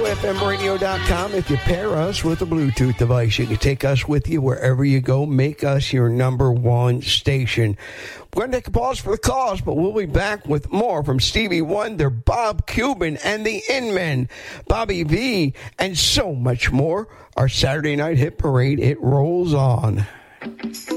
WFMradio.com. If you pair us with a Bluetooth device, you can take us with you wherever you go. Make us your number one station. We're going to take a pause for the cause, but we'll be back with more from Stevie Wonder, Bob Cuban, and the Inmen, Bobby V, and so much more. Our Saturday Night Hit Parade, it rolls on.